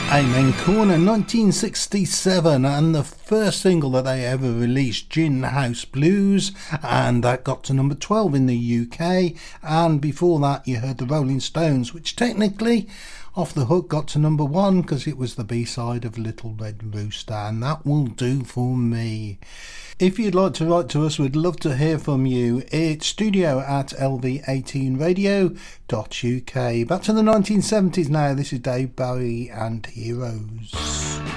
Amen Corner 1967, and the first single that they ever released, Gin House Blues, and that got to number 12 in the UK. And before that you heard the Rolling Stones, which technically Off the Hook got to number 1 because it was the B-side of Little Red Rooster, and that will do for me. If you'd like to write to us, we'd love to hear from you. It's studio@lv18radio.uk. Back to the 1970s now. This is Dave Bowie and Heroes.